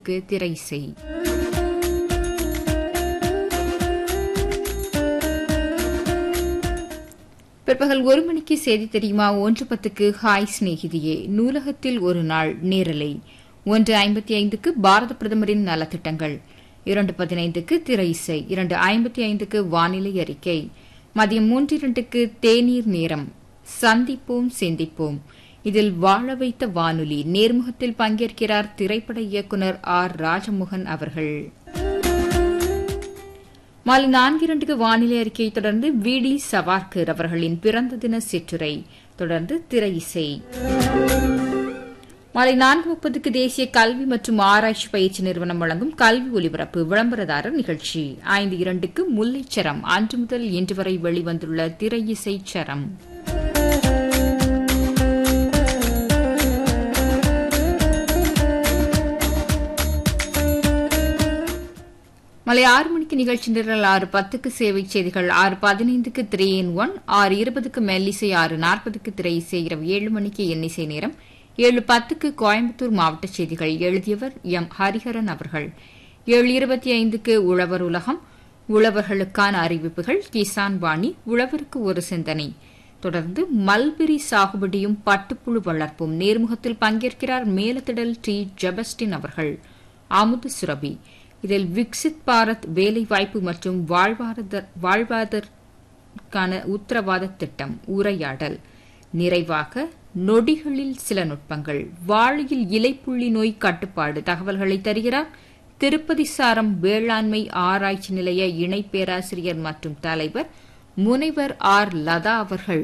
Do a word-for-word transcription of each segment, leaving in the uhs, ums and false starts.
திரைசை. பிற்பகல் ஒரு மணிக்கு செய்தி தெரியுமா, ஒன்று பத்துக்கு ஹாய் சிநேகிதியே, நூலகத்தில் ஒரு நாள் நேரலை, ஒன்று ஐம்பத்தி ஐந்துக்கு பாரத பிரதமரின் நலத்திட்டங்கள், இரண்டு பதினைந்துக்கு திரைசை, இரண்டு ஐம்பத்தி ஐந்துக்கு வானிலை அறிக்கை, மதியம் மூன்று இரண்டுக்கு தேநீர் நேரம், சந்திப்போம் சிந்திப்போம், இதில் வாழ வைத்த வானொலி, நேர்முகத்தில் பங்கேற்கிறார் திரைப்பட இயக்குநர் ஆர் ராஜமோகன் அவர்கள். மாலை நான்கு இரண்டுக்கு வானிலை அறிக்கையை தொடர்ந்து வி டி சவார்கர் அவர்களின் பிறந்த தின சிற்றுரை, தொடர்ந்து திரை இசை. மாலை நான்கு முப்பதுக்கு தேசிய கல்வி மற்றும் ஆராய்ச்சி பயிற்சி நிறுவனம் வழங்கும் கல்வி ஒலிபரப்பு விளம்பரதாரர் நிகழ்ச்சி. ஐந்து இரண்டுக்கு முல்லைச்சரம், அன்று முதல் இன்று வரை வெளிவந்துள்ள திரை இசை சரம். மாலை ஆறு மணிக்கு நிகழ்ச்சி நிரல், ஆறு பத்துக்கு சேவை செய்திகள், ஆறு பதினைந்துக்கு த்ரீ இன் ஒன், ஆறு இருபதுக்கு மெல்லிசை, ஆறு நாற்பதுக்கு திரை இசை, இரவு ஏழு மணிக்கு எண்ணிசை நேரம், ஏழு பத்துக்கு கோயம்புத்தூர் மாவட்ட செய்திகள், எழுதியவர் எம் ஹரிஹரன் அவர்கள். ஏழு இருபத்தி ஐந்துக்கு உழவர் உலகம், உழவர்களுக்கான அறிவிப்புகள், கிசான் வாணி, உழவருக்கு ஒரு சிந்தனை, தொடர்ந்து மல்பெரி சாகுபடியும் பட்டுப்புழு வளர்ப்பும், நேர்முகத்தில் பங்கேற்கிறார் மேலத்திடல் டி ஜெபஸ்டின் அவர்கள். அமுது சுரபி, இதில் விக்சித் பாரத் வேலைவாய்ப்பு மற்றும் வாழ்வாதாரத்திற்கான உத்தரவாத திட்டம் உரையாடல், நிறைவாக நொடிகளில் சில நுட்பங்கள், வாழையில் இலைப்புள்ளி நோய் கட்டுப்பாடு, தகவல்களை தருகிறார் திருப்பதி சாரம் வேளாண்மை ஆராய்ச்சி நிலைய இணை பேராசிரியர் மற்றும் தலைவர் முனைவர் ஆர் லதா அவர்கள்.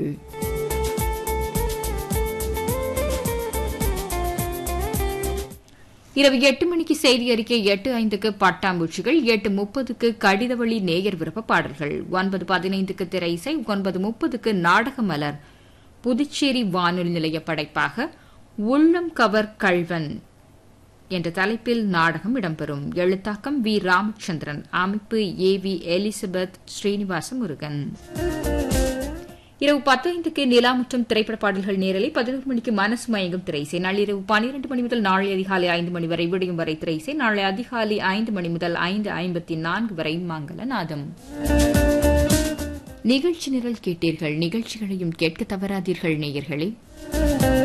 இரவு எட்டு மணிக்கு செய்தி அறிக்கை, எட்டு ஐந்துக்கு பட்டாம்பூச்சிகள், எட்டு முப்பதுக்கு கடிதவழி நேயர் விருப்ப பாடல்கள், ஒன்பது பதினைந்துக்கு திரை இசை, ஒன்பது முப்பதுக்கு நாடக மலர், புதுச்சேரி வானொலி நிலைய படைப்பாக உள்ளம் கவர் கள்வன் என்ற தலைப்பில் நாடகம் இடம்பெறும். எழுத்தாக்கம் வி ராமச்சந்திரன், அமைப்பு A V Elizabeth Srinivasa Murugan. இரவு பத்து ஐந்துக்கு நிலா மற்றும் திரைப்பட பாடல்கள் நேரலை, பதினொரு மணிக்கு மனசு மயங்கும் திரைசை, நள்ளிரவு பனிரெண்டு மணி முதல் நாளை அதிகாலை ஐந்து மணி வரை விடியும் வரை திரைசை, நாளை அதிகாலை ஐந்து மணி முதல் ஐந்து ஐம்பத்தி நான்கு வரை மங்கள நாதம். நிகழ்ச்சி நிரல் கேட்டீர்கள். நிகழ்ச்சிகளையும் கேட்க தவறாதீர்கள் நேயர்களே.